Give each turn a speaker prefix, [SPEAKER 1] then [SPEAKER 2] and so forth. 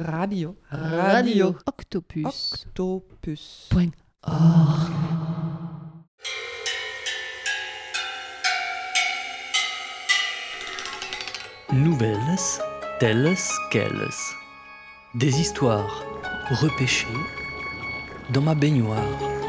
[SPEAKER 1] Radio.
[SPEAKER 2] Octopus.
[SPEAKER 1] Octopus.
[SPEAKER 2] Point.
[SPEAKER 3] Nouvelles, telles quelles. Des histoires repêchées dans ma baignoire.